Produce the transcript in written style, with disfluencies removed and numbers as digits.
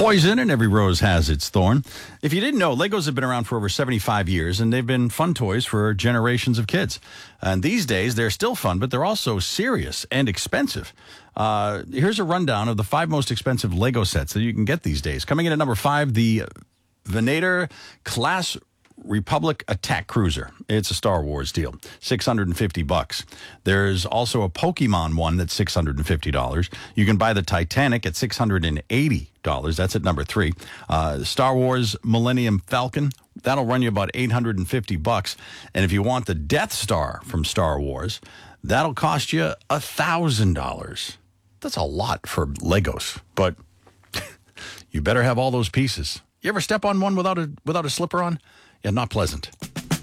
poison and every rose has its thorn. If you didn't know, Legos have been around for over 75 years, and they've been fun toys for generations of kids. And these days, they're still fun, but they're also serious and expensive. Here's a rundown of the 5 most expensive Lego sets that you can get these days. Coming in at number 5, the Venator Class Republic Attack Cruiser. It's a Star Wars deal. $650. There's also a Pokemon one that's $650. You can buy the Titanic at $680. That's at number 3. Star Wars Millennium Falcon. That'll run you about $850. And if you want the Death Star from Star Wars, that'll cost you $1,000. That's a lot for Legos, but you better have all those pieces. You ever step on one without a slipper on? Yeah, not pleasant.